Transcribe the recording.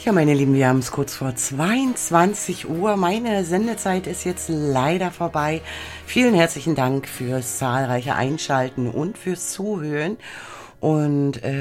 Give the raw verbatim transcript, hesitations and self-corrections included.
Ja, meine Lieben, wir haben es kurz vor zweiundzwanzig Uhr. Meine Sendezeit ist jetzt leider vorbei. Vielen herzlichen Dank fürs zahlreiche Einschalten und fürs Zuhören. Und äh,